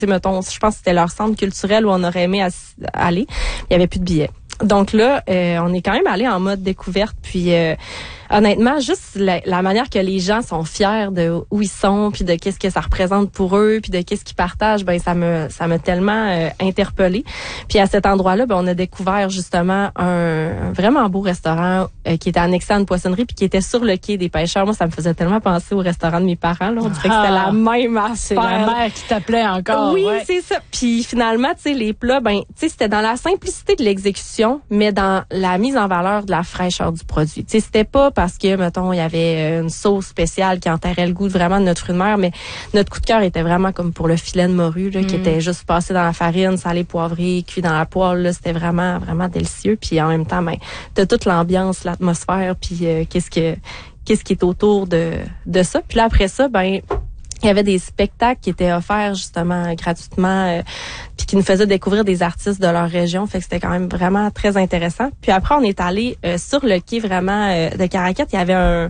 mettons, je pense que c'était leur centre culturel où on aurait aimé aller. Il y avait plus de billets. Donc là, on est quand même allé en mode découverte. Puis honnêtement, juste la manière que les gens sont fiers de où ils sont, puis de qu'est-ce que ça représente pour eux, puis de qu'est-ce qu'ils partagent, ben ça m'a tellement interpellée. Puis à cet endroit-là, ben on a découvert justement un vraiment beau restaurant qui était annexé à une poissonnerie, puis qui était sur le quai des pêcheurs. Moi, ça me faisait tellement penser au restaurant de mes parents. Là, on dirait que c'était la même affaire. C'est la mère qui t'appelait encore. Oui, c'est ça. Puis finalement, tu sais, les plats, ben, tu sais, c'était dans la simplicité de l'exécution, mais dans la mise en valeur de la fraîcheur du produit. Tu sais, c'était pas parce que, mettons, il y avait une sauce spéciale qui enterrait le goût vraiment de notre fruit de mer, mais notre coup de cœur était vraiment comme pour le filet de morue, là, qui était juste passé dans la farine, salé, poivré, cuit dans la poêle, là. C'était vraiment, vraiment délicieux. Puis en même temps, ben, t'as toute l'ambiance, l'atmosphère, puis qu'est-ce qui est autour de ça. Puis là, après ça, ben, il y avait des spectacles qui étaient offerts justement gratuitement, puis qui nous faisaient découvrir des artistes de leur région. Fait que c'était quand même vraiment très intéressant. Puis après, on est allé sur le quai vraiment de Caraquette. Il y avait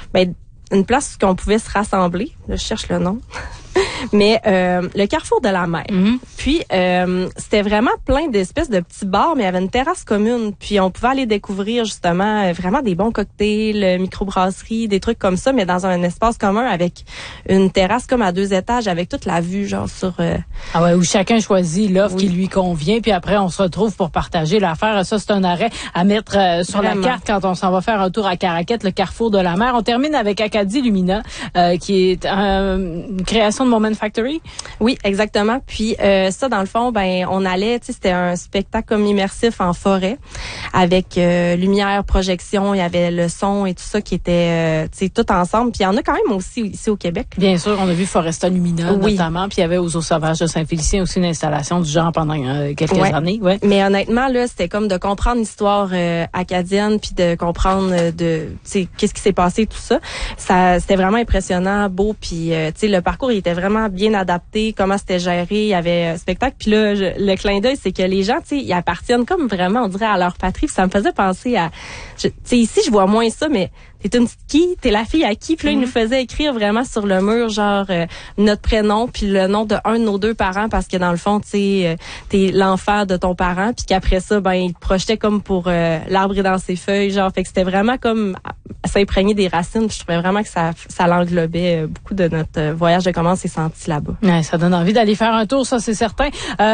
une place où on pouvait se rassembler. Là, je cherche le nom. Mais le Carrefour de la Mer. Mm-hmm. Puis c'était vraiment plein d'espèces de petits bars, mais il y avait une terrasse commune. Puis on pouvait aller découvrir justement vraiment des bons cocktails, microbrasserie, des trucs comme ça, mais dans un espace commun avec une terrasse comme à 2 étages avec toute la vue genre sur. Ah ouais, où chacun choisit l'offre qui lui convient, puis après on se retrouve pour partager l'affaire. Ça c'est un arrêt à mettre sur la carte quand on s'en va faire un tour à Caraquette, le Carrefour de la Mer. On termine avec Acadie Lumina, qui est une création de Moment Factory. Oui, exactement. Puis ça, dans le fond, ben on allait, tu sais, c'était un spectacle comme immersif en forêt avec lumière, projection, il y avait le son et tout ça qui était, tu sais, tout ensemble. Puis il y en a quand même aussi ici au Québec. Bien sûr, on a vu Foresta Lumina notamment, puis il y avait aux Eaux Sauvages de Saint-Félicien aussi une installation du genre pendant quelques années. Ouais. Mais honnêtement, là, c'était comme de comprendre l'histoire acadienne, puis de comprendre tu sais, qu'est-ce qui s'est passé, tout ça. C'était vraiment impressionnant, beau, puis tu sais, le parcours il était vraiment bien adapté, comment c'était géré, il y avait spectacle. Puis là, le clin d'œil, c'est que les gens, tu sais, ils appartiennent comme vraiment, on dirait, à leur patrie. Puis ça me faisait penser à, tu sais, ici, je vois moins ça, mais t'es une petite qui, t'es la fille à qui. Puis là, ils nous faisaient écrire vraiment sur le mur, genre, notre prénom, puis le nom de un de nos 2 parents, parce que dans le fond, tu sais, t'es l'enfant de ton parent. Puis qu'après ça, ben, ils te projetaient comme pour l'arbre est dans ses feuilles, genre. Fait que c'était vraiment comme s'imprégner des racines. Puis je trouvais vraiment que ça l'englobait beaucoup de notre voyage de comment on s'est senti là-bas. Ouais, ça donne envie d'aller faire un tour, ça c'est certain.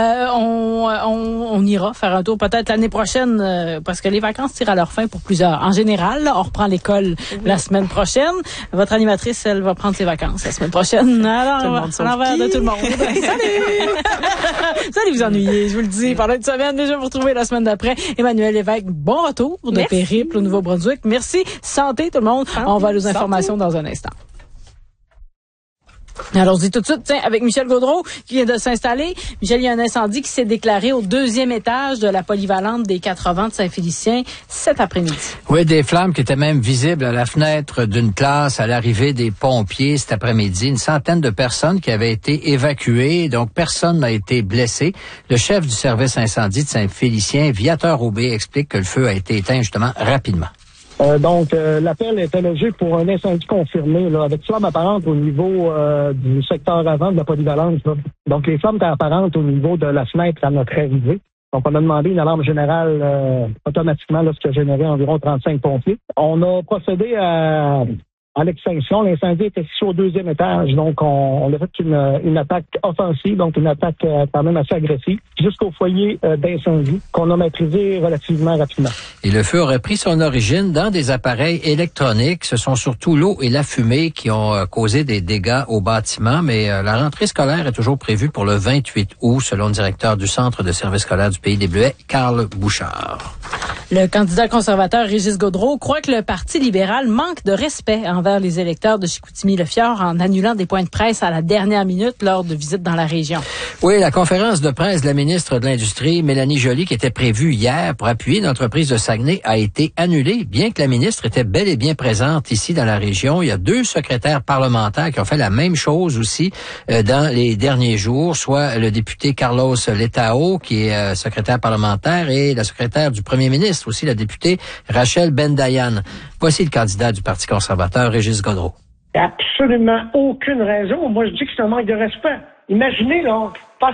On ira faire un tour peut-être l'année prochaine, parce que les vacances tirent à leur fin pour plusieurs. En général, là, on reprend l'école la semaine prochaine. Votre animatrice, elle va prendre ses vacances la semaine prochaine. Alors, à l'envers de tout le monde. Salut! Salut, vous ennuyez, je vous le dis. Pendant une semaine, déjà vous retrouvez la semaine d'après. Emmanuel Lévesque, bon retour de périple au Nouveau-Brunswick. Merci. Santé tout le monde. Santé. On va aux informations dans un instant. Alors, on se dit tout de suite, tiens, avec Michel Gaudreau, qui vient de s'installer. Michel, il y a un incendie qui s'est déclaré au 2e étage de la polyvalente des 80 de Saint-Félicien cet après-midi. Oui, des flammes qui étaient même visibles à la fenêtre d'une classe à l'arrivée des pompiers cet après-midi. Une centaine de personnes qui avaient été évacuées, donc personne n'a été blessé. Le chef du service incendie de Saint-Félicien, Viateur Aubé, explique que le feu a été éteint justement rapidement. L'appel était logé pour un incendie confirmé, là, avec flammes apparentes au niveau du secteur avant de la polyvalence. Là. Donc, les flammes étaient apparentes au niveau de la fenêtre à notre arrivée. Donc, on a demandé une alarme générale automatiquement, là, ce qui a généré environ 35 pompiers. On a procédé à l'extinction. L'incendie était situé au 2e étage, donc on a fait une attaque offensive, donc une attaque quand même assez agressive, jusqu'au foyer d'incendie qu'on a maîtrisé relativement rapidement. Et le feu aurait pris son origine dans des appareils électroniques. Ce sont surtout l'eau et la fumée qui ont causé des dégâts au bâtiment, mais la rentrée scolaire est toujours prévue pour le 28 août, selon le directeur du Centre de services scolaires du Pays des Bleuets, Carl Bouchard. Le candidat conservateur Régis Gaudreau croit que le Parti libéral manque de respect envers les électeurs de Chicoutimi-Le-Fjord en annulant des points de presse à la dernière minute lors de visites dans la région. Oui, la conférence de presse de la ministre de l'Industrie, Mélanie Joly, qui était prévue hier pour appuyer l'entreprise de Saguenay, a été annulée, bien que la ministre était bel et bien présente ici dans la région. Il y a 2 secrétaires parlementaires qui ont fait la même chose aussi dans les derniers jours, soit le député Carlos Letao, qui est secrétaire parlementaire, et la secrétaire du premier ministre, aussi la députée Rachel Bendayan. Voici le candidat du Parti conservateur, Régis Gaudreau. Absolument aucune raison. Moi, je dis que c'est un manque de respect. Imaginez, là,